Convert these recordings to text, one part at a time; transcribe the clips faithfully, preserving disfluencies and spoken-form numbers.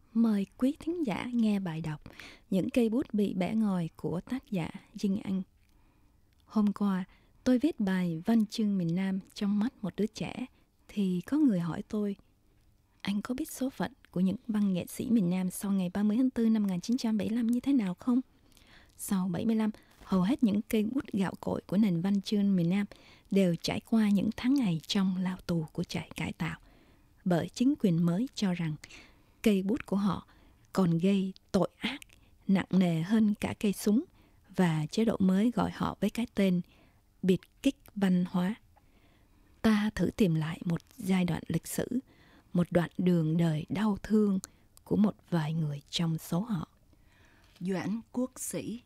Mời quý thính giả nghe bài đọc Những cây bút bị bẻ ngòi của tác giả Dinh Anh. Hôm qua, tôi viết bài Văn chương miền Nam trong mắt một đứa trẻ, thì có người hỏi tôi: anh có biết số phận của những văn nghệ sĩ miền Nam sau ngày ba mươi tháng tư năm một nghìn chín trăm bảy mươi lăm như thế nào không? Sau bảy mươi lăm, hầu hết những cây bút gạo cội của nền văn chương miền Nam đều trải qua những tháng ngày trong lao tù của trại cải tạo, bởi chính quyền mới cho rằng cây bút của họ còn gây tội ác nặng nề hơn cả cây súng, và chế độ mới gọi họ với cái tên biệt kích văn hóa. Ta thử tìm lại một giai đoạn lịch sử, một đoạn đường đời đau thương của một vài người trong số họ. Doãn Quốc Sĩ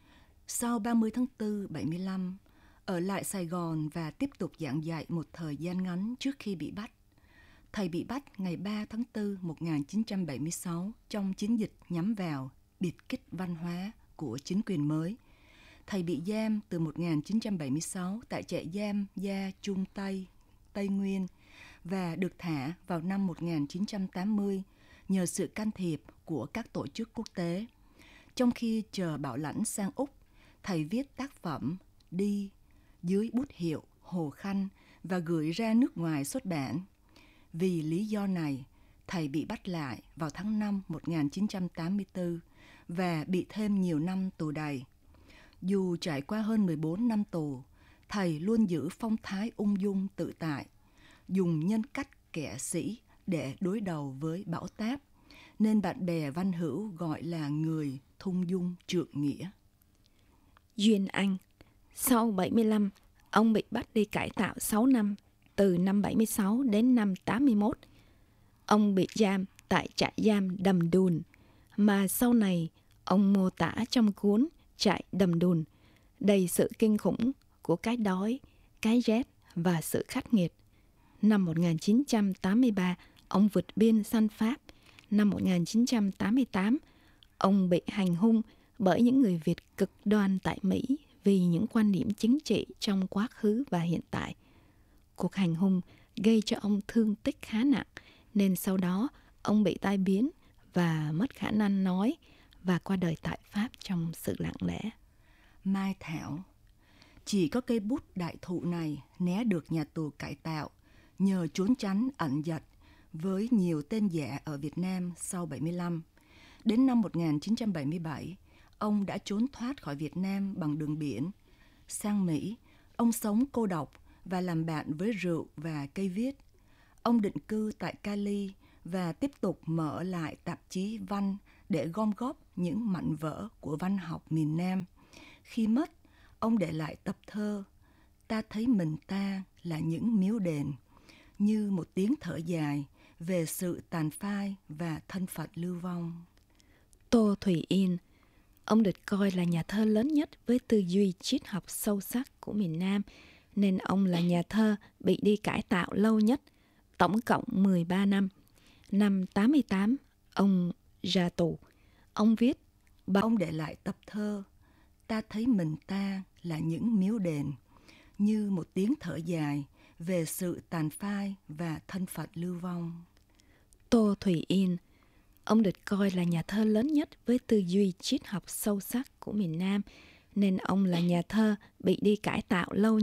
sau ba mươi tháng tư bảy mươi lăm, ở lại Sài Gòn và tiếp tục giảng dạy một thời gian ngắn trước khi bị bắt. Thầy bị bắt ngày ba tháng tư một nghìn chín trăm bảy mươi sáu trong chiến dịch nhắm vào biệt kích văn hóa của chính quyền mới. Thầy bị giam từ một nghìn chín trăm bảy mươi sáu tại trại giam Gia Trung Tây, Tây Nguyên, và được thả vào năm một nghìn chín trăm tám mươi nhờ sự can thiệp của các tổ chức quốc tế. Trong khi chờ bảo lãnh sang Úc, thầy viết tác phẩm Đi dưới bút hiệu Hồ Khanh và gửi ra nước ngoài xuất bản. Vì lý do này, thầy bị bắt lại vào tháng năm một nghìn chín trăm tám mươi tư và bị thêm nhiều năm tù đầy. Dù trải qua hơn mười bốn năm tù, thầy luôn giữ phong thái ung dung tự tại, dùng nhân cách kẻ sĩ để đối đầu với bão táp, nên bạn bè văn hữu gọi là người thung dung trượng nghĩa. Duyên Anh. Sau bảy mươi lăm, ông bị bắt đi cải tạo sáu năm, từ năm bảy mươi sáu đến năm tám mươi mốt. Ông bị giam tại trại giam Đầm Đùn, mà sau này ông mô tả trong cuốn Trại Đầm Đùn, đầy sự kinh khủng của cái đói, cái rét và sự khắc nghiệt. Năm một nghìn chín trăm tám mươi ba, ông vượt biên sang Pháp. Năm một nghìn chín trăm tám mươi tám, ông bị hành hung bởi những người Việt cực đoan tại Mỹ vì những quan điểm chính trị trong quá khứ và hiện tại. Cuộc hành hung gây cho ông thương tích khá nặng, nên sau đó ông bị tai biến và mất khả năng nói, và qua đời tại Pháp trong sự lặng lẽ. Mai Thảo. Chỉ có cây bút đại thụ này né được nhà tù cải tạo nhờ trốn tránh ẩn dật với nhiều tên giả ở Việt Nam sau bảy mươi lăm. Đến năm một nghìn chín trăm bảy mươi bảy, ông đã trốn thoát khỏi Việt Nam bằng đường biển. Sang Mỹ, ông sống cô độc và làm bạn với rượu và cây viết. Ông định cư tại Cali và tiếp tục mở lại tạp chí văn để gom góp những mảnh vỡ của văn học miền Nam. Khi mất, ông để lại tập thơ Ta thấy mình ta là những miếu đền, như một tiếng thở dài về sự tàn phai và thân phận lưu vong. Tô Thùy Yên. Ông được coi là nhà thơ lớn nhất với tư duy triết học sâu sắc của miền Nam, nên ông là nhà thơ bị đi cải tạo lâu nhất, tổng cộng mười ba năm. Năm tám mươi tám, ông ra tù. Ông viết Bà ông để lại tập thơ Ta thấy mình ta là những miếu đền, như một tiếng thở dài về sự tàn phai và thân phận lưu vong. Tô Thùy Yên. Ông được coi là nhà thơ lớn nhất với tư duy triết học sâu sắc của miền Nam, nên ông là nhà thơ bị đi cải tạo lâu